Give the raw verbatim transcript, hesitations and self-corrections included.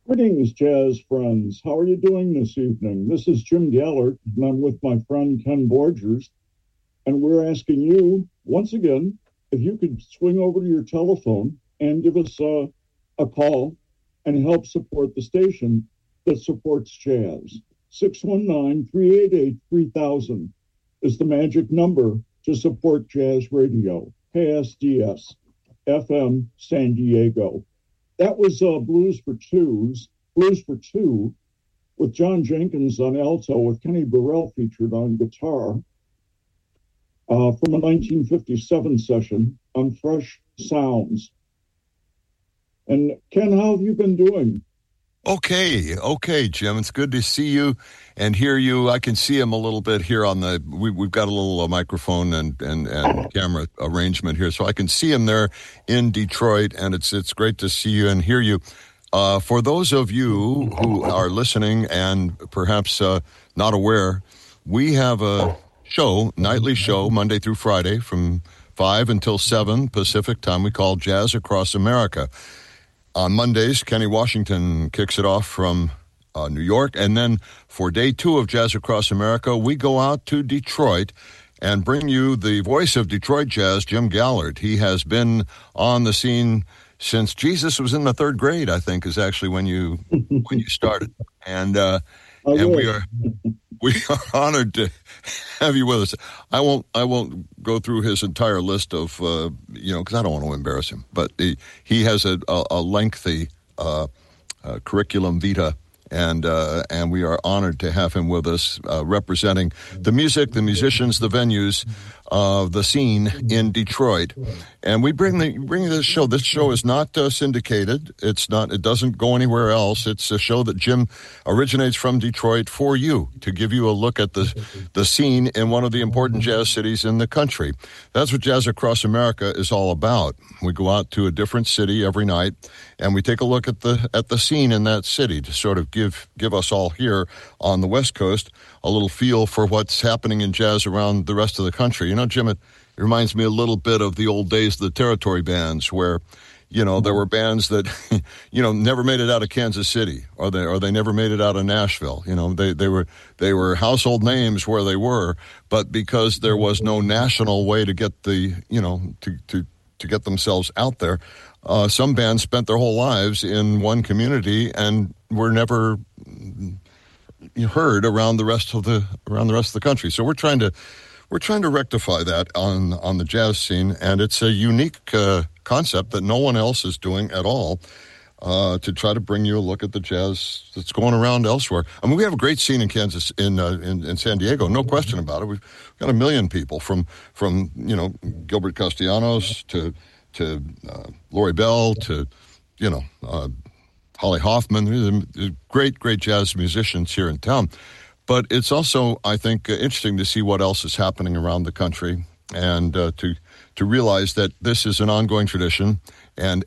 Greetings, jazz friends. How are you doing this evening? This is Jim Gallert, and I'm with my friend Ken Borgers, and we're asking you, once again, if you could swing over to your telephone and give us a, a call and help support the station that supports jazz. six one nine, three eight eight, three thousand is the magic number to support jazz radio, K S D S, F M San Diego. That was uh, Blues for Twos, Blues for Two, with John Jenkins on alto, with Kenny Burrell featured on guitar, uh, from a nineteen fifty-seven session on Fresh Sounds. And Ken, how have you been doing? Okay, okay, Jim. It's good to see you and hear you. I can see him a little bit here on the. We, we've got a little uh, microphone and, and, and camera arrangement here, so I can see him there in Detroit, and it's it's great to see you and hear you. Uh, for those of you who are listening and perhaps uh, not aware, we have a show, nightly show, Monday through Friday from five until seven Pacific time. We call Jazz Across America. On Mondays, Kenny Washington kicks it off from uh, New York. And then for day two of Jazz Across America, we go out to Detroit and bring you the voice of Detroit jazz, Jim Gallert. He has been on the scene since Jesus was in the third grade, I think, is actually when you when you started. And uh, Oh, and yeah. we are we are honored to have you with us. I won't I won't go through his entire list of uh, you know because I don't want to embarrass him. But he he has a a, a lengthy uh, uh, curriculum vitae, and uh, and we are honored to have him with us, uh, representing the music, the musicians, the venues, uh, the scene in Detroit. And we bring the bring this show. This show is not uh, syndicated. It's not. It doesn't go anywhere else. It's a show that Jim originates from Detroit for you, to give you a look at the the scene in one of the important jazz cities in the country. That's what Jazz Across America is all about. We go out to a different city every night, and we take a look at the at the scene in that city to sort of give give us all here on the West Coast a little feel for what's happening in jazz around the rest of the country. You know, Jim, it, it reminds me a little bit of the old days of the territory bands, where, you know, there were bands that, you know, never made it out of Kansas City, or they or they never made it out of Nashville. You know, they they were they were household names where they were, but because there was no national way to get the, you know, to to to get themselves out there, uh, some bands spent their whole lives in one community and were never heard around the rest of the around the rest of the country. So we're trying to we're trying to rectify that on on the jazz scene, and it's a unique uh, concept that no one else is doing at all, uh, to try to bring you a look at the jazz that's going around elsewhere. I mean, we have a great scene in Kansas, in uh, in, in San Diego, no question about it. We've got a million people from from you know Gilbert Castellanos to to uh, Lori Bell to you know. Uh, Holly Hoffman, great, great jazz musicians here in town. But it's also, I think, uh, interesting to see what else is happening around the country, and uh, to to realize that this is an ongoing tradition, and